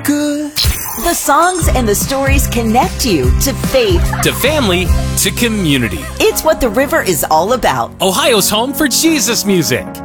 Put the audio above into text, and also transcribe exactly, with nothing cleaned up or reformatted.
good. The songs and the stories connect you to faith, to family, to community. It's what the river is all about. Ohio's home for Jesus music.